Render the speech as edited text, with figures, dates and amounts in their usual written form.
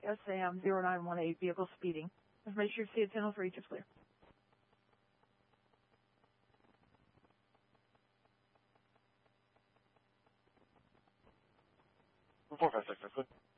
SAM 0918, vehicle speeding. Information you see at 1003, just clear. Report 5 6, clear.